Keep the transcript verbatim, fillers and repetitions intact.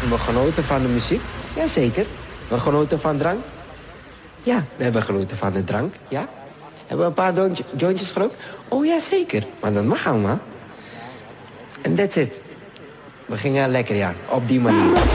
We genoten van de muziek? Jazeker. We genoten van drank? Ja, we hebben genoten van de drank, ja. Hebben we een paar jointje- jointjes gerookt? Oh ja, zeker. Maar dat mag allemaal. En that's it. We gingen er lekker, ja. Op die manier.